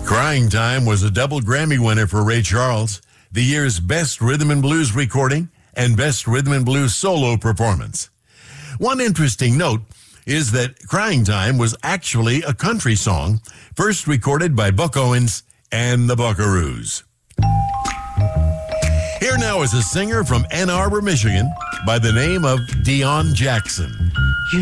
Crying Time was a double Grammy winner for Ray Charles, the year's Best Rhythm and Blues Recording and Best Rhythm and Blues Solo Performance. One interesting note is that Crying Time was actually a country song, first recorded by Buck Owens and the Buckaroos. Here now is a singer from Ann Arbor, Michigan, by the name of Dion Jackson.